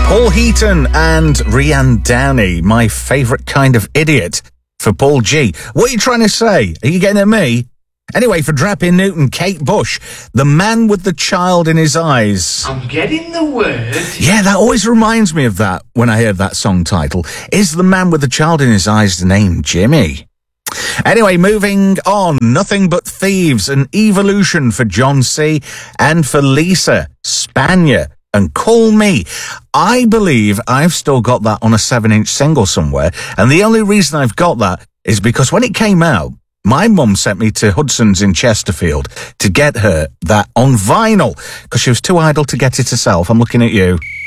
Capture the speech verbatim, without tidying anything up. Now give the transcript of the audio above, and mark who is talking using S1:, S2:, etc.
S1: Paul Heaton and Rianne Downey, my favourite kind of idiot for Paul G. What are you trying to say? Are you getting at me? Anyway, for Drapping Newton, Kate Bush, The Man with the Child in His Eyes.
S2: I'm getting the word.
S1: Yeah, that always reminds me of that when I heard that song title. Is the man with the child in his eyes named Jimmy? Anyway, moving on. Nothing But Thieves, an evolution for John C. and for Lisa, Spanier, and Call Me. I believe I've still got that on a seven-inch single somewhere, and the only reason I've got that is because when it came out, my mum sent me to Hudson's in Chesterfield to get her that on vinyl, because she was too idle to get it herself. I'm looking at you.